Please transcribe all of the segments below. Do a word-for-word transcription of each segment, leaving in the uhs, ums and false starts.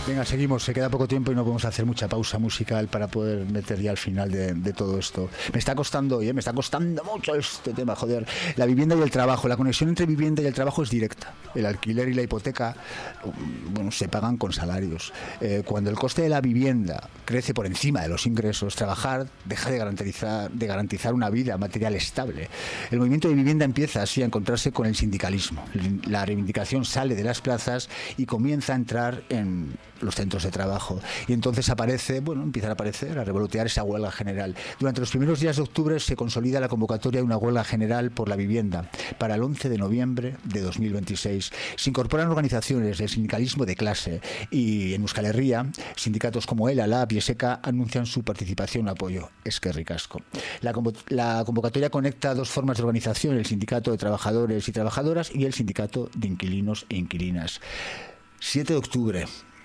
Venga, seguimos. Se queda poco tiempo y no podemos hacer mucha pausa musical para poder meter ya al final de, de todo esto. Me está costando, ¿eh? Me está costando mucho este tema, joder. La vivienda y el trabajo. La conexión entre vivienda y el trabajo es directa. El alquiler y la hipoteca, bueno, se pagan con salarios. Eh, cuando el coste de la vivienda crece por encima de los ingresos, trabajar deja de garantizar, de garantizar una vida material estable. El movimiento de vivienda empieza así a encontrarse con el sindicalismo. La reivindicación sale de las plazas y comienza a entrar en los centros de trabajo. Y entonces aparece, bueno, empiezan a aparecer, a revolotear esa huelga general. Durante los primeros días de octubre se consolida la convocatoria de una huelga general por la vivienda para el once de noviembre de dos mil veintiséis. Se incorporan organizaciones del sindicalismo de clase y en Euskal Herria, sindicatos como ELA, LAB y ESECA anuncian su participación y apoyo. Eskerrik asko. La, convo la convocatoria conecta dos formas de organización, el sindicato de trabajadores y trabajadoras y el sindicato de inquilinos e inquilinas. siete de octubre.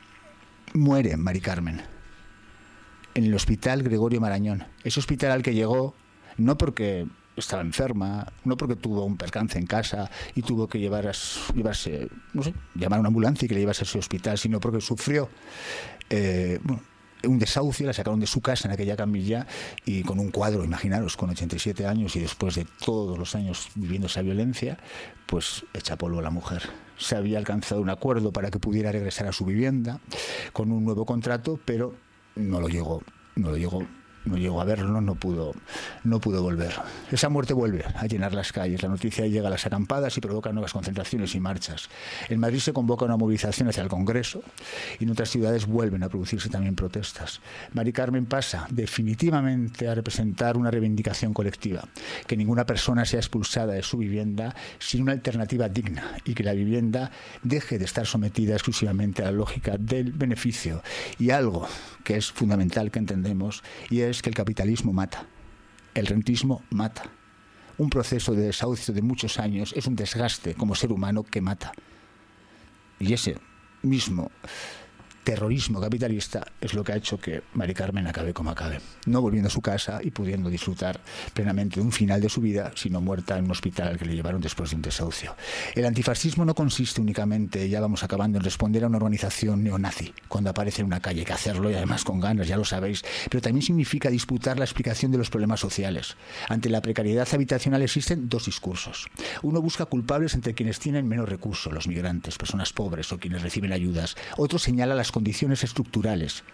Muere Mari Carmen en el hospital Gregorio Marañón. Ese hospital al que llegó no porque estaba enferma, no porque tuvo un percance en casa y tuvo que llevar a, llevarse, no sé, llamar a una ambulancia y que le llevase a ese hospital, sino porque sufrió eh, bueno, un desahucio, la sacaron de su casa en aquella camilla y con un cuadro, imaginaros, con ochenta y siete años y después de todos los años viviendo esa violencia, pues echa polvo a la mujer. Se había alcanzado un acuerdo para que pudiera regresar a su vivienda con un nuevo contrato, pero no lo llegó, no lo llegó. No llegó a verlo, no pudo, no pudo volver. Esa muerte vuelve a llenar las calles. La noticia llega a las acampadas y provoca nuevas concentraciones y marchas. En Madrid se convoca una movilización hacia el Congreso y en otras ciudades vuelven a producirse también protestas. Mari Carmen pasa definitivamente a representar una reivindicación colectiva, que ninguna persona sea expulsada de su vivienda sin una alternativa digna y que la vivienda deje de estar sometida exclusivamente a la lógica del beneficio y algo que es fundamental que entendemos y es que el capitalismo mata, el rentismo mata. Un proceso de desahucio de muchos años es un desgaste como ser humano que mata. Y ese mismo terrorismo capitalista es lo que ha hecho que Mari Carmen acabe como acabe, no volviendo a su casa y pudiendo disfrutar plenamente de un final de su vida, sino muerta en un hospital al que le llevaron después de un desahucio. El antifascismo no consiste únicamente, ya vamos acabando, en responder a una organización neonazi cuando aparece en una calle, hay que hacerlo y además con ganas, ya lo sabéis, pero también significa disputar la explicación de los problemas sociales. Ante la precariedad habitacional existen dos discursos. Uno busca culpables entre quienes tienen menos recursos, los migrantes, personas pobres o quienes reciben ayudas. Otro señala las condiciones estructurales,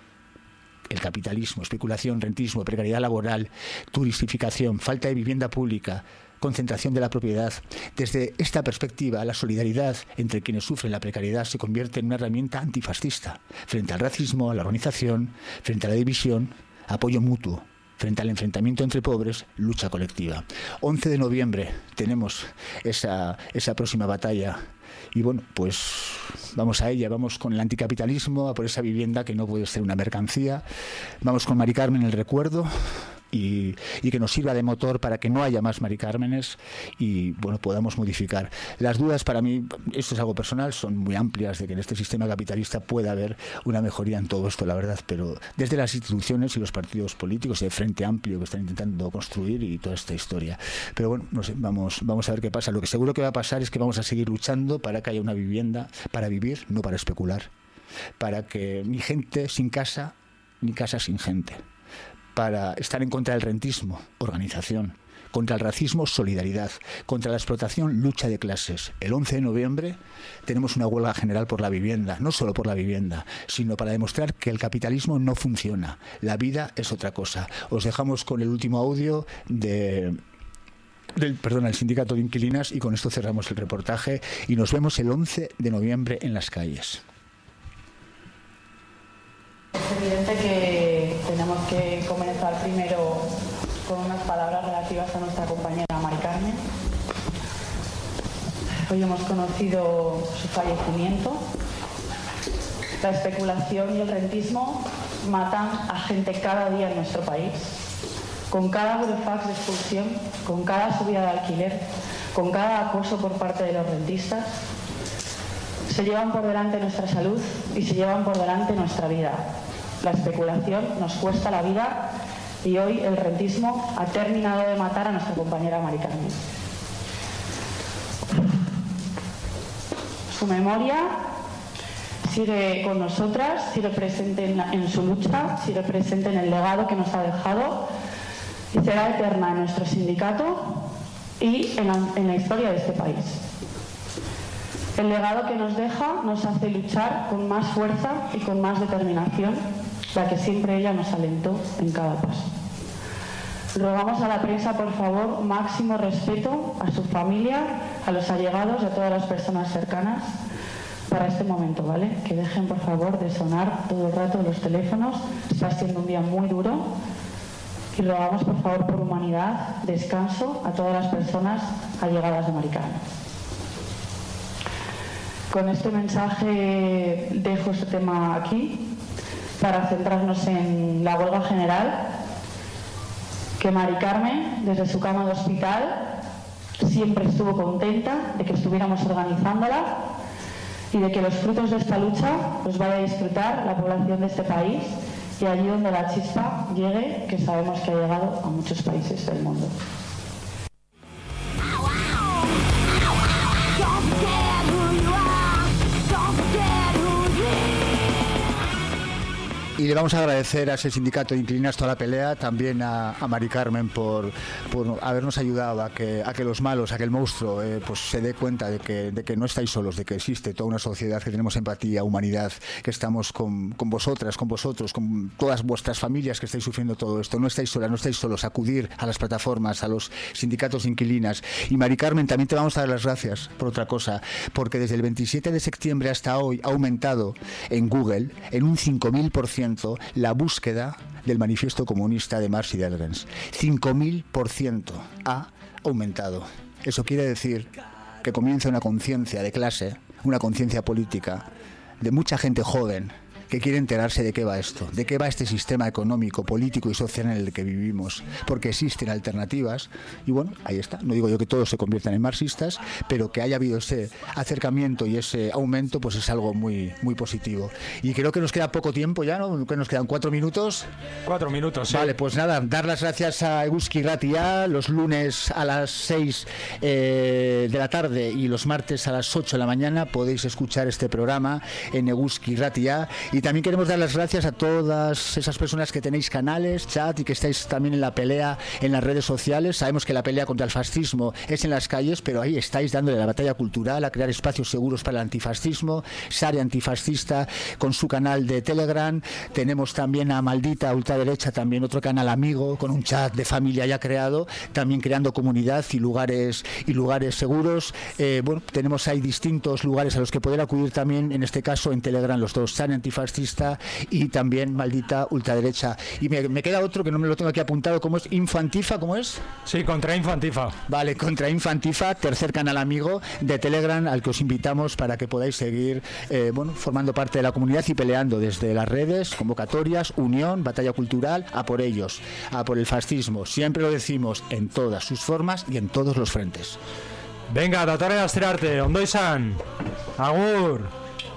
el capitalismo, especulación, rentismo, precariedad laboral, turistificación, falta de vivienda pública, concentración de la propiedad. Desde esta perspectiva, la solidaridad entre quienes sufren la precariedad se convierte en una herramienta antifascista, frente al racismo, a la organización, frente a la división, apoyo mutuo. Frente al enfrentamiento entre pobres, lucha colectiva. once de noviembre tenemos esa, esa próxima batalla. Y bueno, pues vamos a ella, vamos con el anticapitalismo, a por esa vivienda que no puede ser una mercancía. Vamos con Mari Carmen, el recuerdo. Y, y que nos sirva de motor para que no haya más Mari Cármenes y bueno, podamos modificar. Las dudas para mí, esto es algo personal, son muy amplias de que en este sistema capitalista pueda haber una mejoría en todo esto, la verdad, pero desde las instituciones y los partidos políticos y el Frente Amplio que están intentando construir y toda esta historia. Pero bueno, no sé, vamos, vamos a ver qué pasa. Lo que seguro que va a pasar es que vamos a seguir luchando para que haya una vivienda para vivir, no para especular, para que ni gente sin casa, ni casa sin gente, para estar en contra del rentismo, organización, contra el racismo, solidaridad, contra la explotación, lucha de clases. El once de noviembre tenemos una huelga general por la vivienda, no solo por la vivienda, sino para demostrar que el capitalismo no funciona, la vida es otra cosa. Os dejamos con el último audio de... Del, perdón, el sindicato de inquilinas y con esto cerramos el reportaje y nos vemos el once de noviembre en las calles. Es evidente que tenemos que comenzar primero con unas palabras relativas a nuestra compañera Mari Carmen. Hoy hemos conocido su fallecimiento. La especulación y el rentismo matan a gente cada día en nuestro país. Con cada burofax de expulsión, con cada subida de alquiler, con cada acoso por parte de los rentistas, se llevan por delante nuestra salud y se llevan por delante nuestra vida. La especulación nos cuesta la vida y hoy el rentismo ha terminado de matar a nuestra compañera Mari Carmen. Su memoria sigue con nosotras, sigue presente en, la, en su lucha, sigue presente en el legado que nos ha dejado y será eterna en nuestro sindicato y en la, en la historia de este país. El legado que nos deja nos hace luchar con más fuerza y con más determinación, la que siempre ella nos alentó en cada paso. Rogamos a la prensa, por favor, máximo respeto a su familia, a los allegados y a todas las personas cercanas para este momento, ¿vale? Que dejen, por favor, de sonar todo el rato los teléfonos. Está siendo un día muy duro y rogamos, por favor, por humanidad, descanso a todas las personas allegadas de Mari Carmen. Con este mensaje dejo este tema aquí para centrarnos en la huelga general, que Mari Carmen, desde su cama de hospital, siempre estuvo contenta de que estuviéramos organizándola y de que los frutos de esta lucha los vaya a disfrutar la población de este país y allí donde la chispa llegue, que sabemos que ha llegado a muchos países del mundo. Y le vamos a agradecer a ese sindicato de inquilinas toda la pelea, también a, a Mari Carmen por, por habernos ayudado a que, a que los malos, a que el monstruo eh, pues se dé cuenta de que, de que no estáis solos, de que existe toda una sociedad, que tenemos empatía, humanidad, que estamos con, con vosotras, con vosotros, con todas vuestras familias que estáis sufriendo todo esto. No estáis solas, no estáis solos. Acudir a las plataformas, a los sindicatos de inquilinas. Y Mari Carmen, también te vamos a dar las gracias por otra cosa, porque desde el veintisiete de septiembre hasta hoy ha aumentado en Google en un cinco mil por ciento la búsqueda del manifiesto comunista de Marx y de Engels. cinco mil por ciento ha aumentado. Eso quiere decir que comienza una conciencia de clase, una conciencia política de mucha gente joven que quiere enterarse de qué va esto, de qué va este sistema económico, político y social en el que vivimos, porque existen alternativas y bueno, ahí está. No digo yo que todos se conviertan en marxistas, pero que haya habido ese acercamiento y ese aumento, pues es algo muy muy positivo. Y creo que nos queda poco tiempo ya, ¿no? Que nos quedan cuatro minutos. Cuatro minutos, sí. Vale, pues nada, dar las gracias a Eguzki Irratia, los lunes a las seis eh, de la tarde y los martes a las ocho de la mañana podéis escuchar este programa en Eguzki Irratia. Y también queremos dar las gracias a todas esas personas que tenéis canales, chat y que estáis también en la pelea en las redes sociales. Sabemos que la pelea contra el fascismo es en las calles, pero ahí estáis dándole la batalla cultural a crear espacios seguros para el antifascismo. Sare Antifascista con su canal de Telegram. Tenemos también a Maldita Ultraderecha, también otro canal amigo con un chat de familia ya creado, también creando comunidad y lugares y lugares seguros. Eh, bueno, tenemos ahí distintos lugares a los que poder acudir también, en este caso en Telegram, los dos, Sare Antifascista y también Maldita Ultraderecha. Y me, me queda otro que no me lo tengo aquí apuntado, ¿cómo es? Infantifa, ¿cómo es? Sí, Contra Infantifa. Vale, Contra Infantifa, tercer canal amigo de Telegram al que os invitamos para que podáis seguir eh, bueno, formando parte de la comunidad y peleando desde las redes, convocatorias, unión, batalla cultural, a por ellos, a por el fascismo. Siempre lo decimos, en todas sus formas y en todos los frentes. Venga, Datore Asterarte, Ondo izan. Agur.